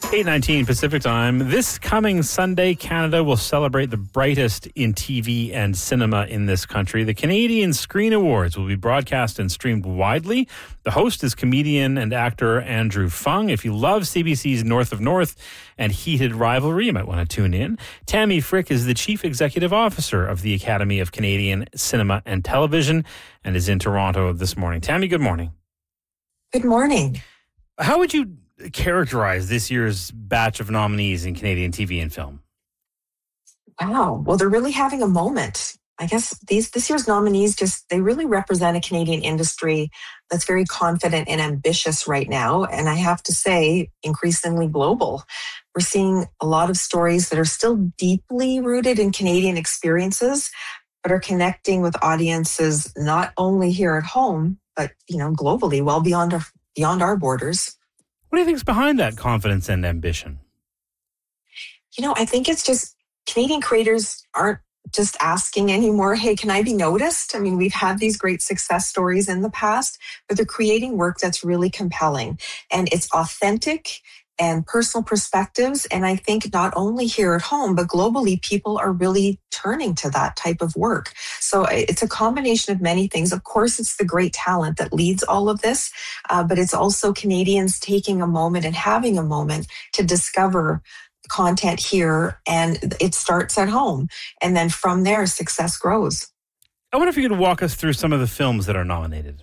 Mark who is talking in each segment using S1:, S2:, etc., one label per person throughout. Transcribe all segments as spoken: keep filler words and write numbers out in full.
S1: eight nineteen Pacific Time. This coming Sunday, Canada will celebrate the brightest in T V and cinema in this country. The Canadian Screen Awards will be broadcast and streamed widely. The host is comedian and actor Andrew Fung. If you love C B C's North of North and Heated Rivalry, you might want to tune in. Tammy Frick is the Chief Executive Officer of the Academy of Canadian Cinema and Television and is in Toronto this morning. Tammy, good morning.
S2: Good morning.
S1: How would you characterize this year's batch of nominees in Canadian T V and film?
S2: Wow. Well, they're really having a moment. I guess these this year's nominees just, they really represent a Canadian industry that's very confident and ambitious right now. And I have to say, increasingly global. We're seeing a lot of stories that are still deeply rooted in Canadian experiences, but are connecting with audiences not only here at home, but, you know, globally, well beyond our, beyond our borders.
S1: What do you think is behind that confidence and ambition?
S2: You know, I think it's just Canadian creators aren't just asking anymore, hey, can I be noticed? I mean, we've had these great success stories in the past, but they're creating work that's really compelling and it's authentic and personal perspectives. And I think not only here at home, but globally, people are really turning to that type of work. So it's a combination of many things. Of course, it's the great talent that leads all of this, uh, but it's also Canadians taking a moment and having a moment to discover content here. And it starts at home. And then from there, success grows.
S1: I wonder if you could walk us through some of the films that are nominated.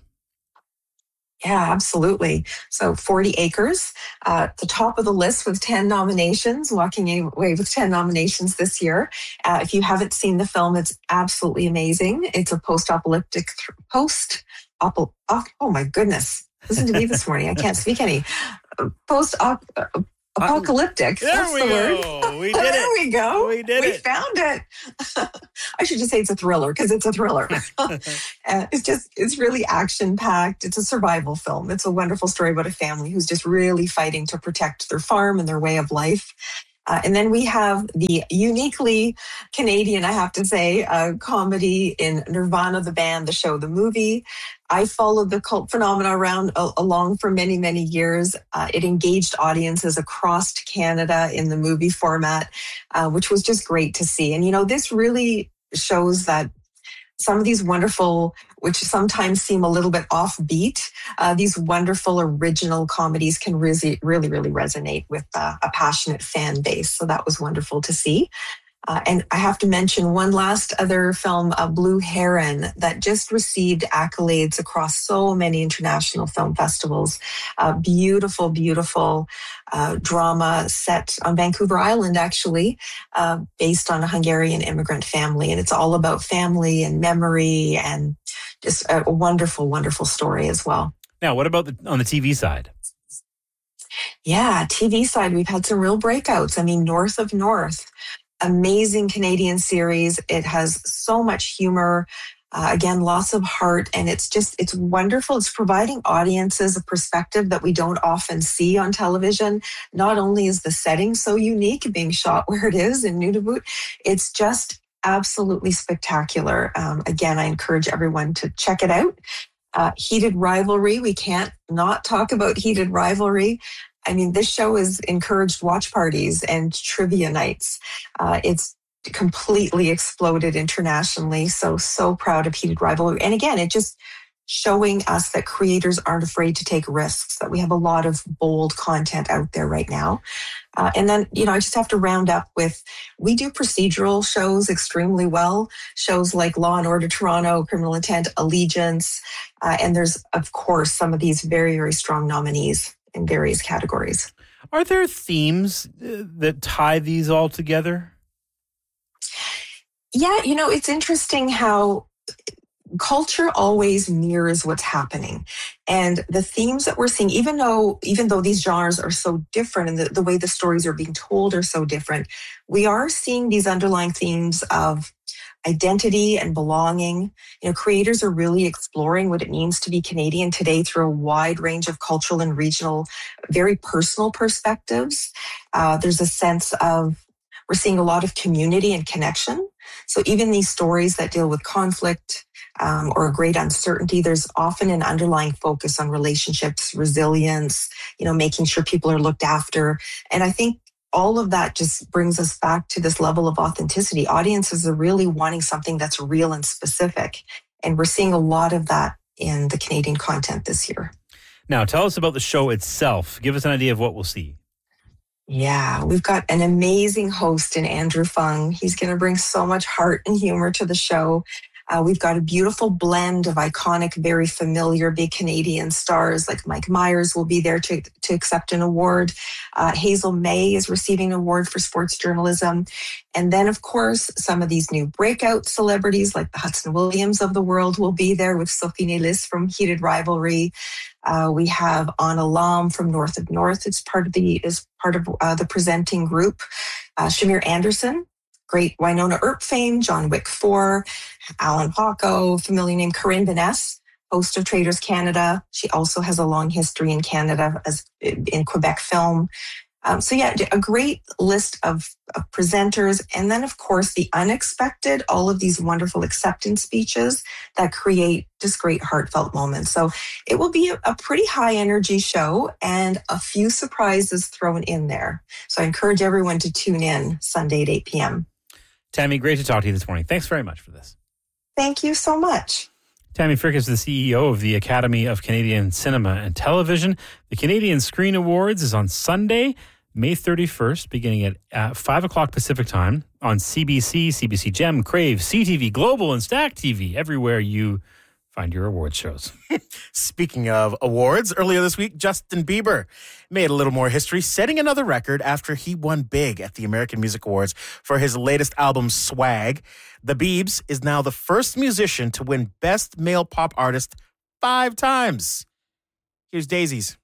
S2: Yeah, absolutely. So forty acres, uh, at the top of the list with ten nominations, walking away with ten nominations this year. Uh, if you haven't seen the film, it's absolutely amazing. It's a post-apocalyptic, post, oh, oh my goodness. Listen to me this morning. I can't speak any. Post Apocalyptic.
S1: There
S2: That's
S1: we
S2: the
S1: go.
S2: word.
S1: We did
S2: there
S1: it.
S2: we go.
S1: We did
S2: we
S1: it.
S2: We found it. I should just say it's a thriller because it's a thriller. uh, it's just, it's really action packed. It's a survival film. It's a wonderful story about a family who's just really fighting to protect their farm and their way of life. Uh, and then we have the uniquely Canadian, I have to say, uh, comedy in Nirvana, the band, the show, the movie. I followed the cult phenomena around uh, along for many, many years. Uh, it engaged audiences across Canada in the movie format, uh, which was just great to see. And, you know, this really shows that some of these wonderful, which sometimes seem a little bit offbeat, uh, these wonderful original comedies can really, really, really resonate with uh, a passionate fan base. So that was wonderful to see. Uh, and I have to mention one last other film, uh, Blue Heron, that just received accolades across so many international film festivals. Uh, beautiful, beautiful uh, drama set on Vancouver Island, actually, uh, based on a Hungarian immigrant family. And it's all about family and memory and just a wonderful, wonderful story as well.
S1: Now, what about the, on the T V side?
S2: Yeah, T V side, we've had some real breakouts. I mean, North of North. Amazing Canadian series. It has so much humor. Uh, again, lots of heart. And it's just, it's wonderful. It's providing audiences a perspective that we don't often see on television. Not only is the setting so unique, being shot where it is in Nunavut, it's just absolutely spectacular. Um, again, I encourage everyone to check it out. Uh, Heated Rivalry. We can't not talk about Heated Rivalry. I mean, this show has encouraged watch parties and trivia nights. Uh, it's completely exploded internationally. So, so proud of Heated Rivalry. And again, it just showing us that creators aren't afraid to take risks, that we have a lot of bold content out there right now. Uh, and then, you know, I just have to round up with, we do procedural shows extremely well. Shows like Law and Order Toronto, Criminal Intent, Allegiance. Uh, and there's, of course, some of these very, very strong nominees in various categories.
S1: Are there themes uh, that tie these all together?
S2: Yeah, you know, it's interesting how culture always mirrors what's happening. And the themes that we're seeing, even though even though these genres are so different and the, the way the stories are being told are so different, we are seeing these underlying themes of identity and belonging. You know, creators are really exploring what it means to be Canadian today through a wide range of cultural and regional, very personal perspectives. Uh, there's a sense of, we're seeing a lot of community and connection. So even these stories that deal with conflict um, or great uncertainty, there's often an underlying focus on relationships, resilience, you know, making sure people are looked after. And I think all of that just brings us back to this level of authenticity. Audiences are really wanting something that's real and specific. And we're seeing a lot of that in the Canadian content this year.
S1: Now, tell us about the show itself. Give us an idea of what we'll see.
S2: Yeah, we've got an amazing host in Andrew Fung. He's going to bring so much heart and humor to the show. Uh, we've got a beautiful blend of iconic, very familiar big Canadian stars like Mike Myers will be there to, to accept an award. Uh, Hazel May is receiving an award for sports journalism. And then, of course, some of these new breakout celebrities like the Hudson Williams of the world will be there with Sophie Nélis from Heated Rivalry. Uh, we have Anna Lam from North of North. It's part of the is part of uh, the presenting group. Uh, Shamir Anderson, great Winona Earp fame. John Wick four, Alan Paco, familiar name. Corinne Vaness, host of Traders Canada. She also has a long history in Canada as in Quebec film. Um, so yeah, a great list of, of presenters. And then, of course, the unexpected, all of these wonderful acceptance speeches that create just great heartfelt moments. So it will be a, a pretty high energy show and a few surprises thrown in there. So I encourage everyone to tune in Sunday at eight p.m.
S1: Tammy, great to talk to you this morning. Thanks very much for this.
S2: Thank you so much.
S1: Tammy Frick is the C E O of the Academy of Canadian Cinema and Television. The Canadian Screen Awards is on Sunday, May thirty-first, beginning at uh, five o'clock Pacific time on C B C, C B C Gem, Crave, C T V Global, and Stack T V, everywhere you find your award shows.
S3: Speaking of awards, earlier this week, Justin Bieber made a little more history, setting another record after he won big at the American Music Awards for his latest album, Swag. The Biebs is now the first musician to win Best Male Pop Artist five times. Here's Daisies.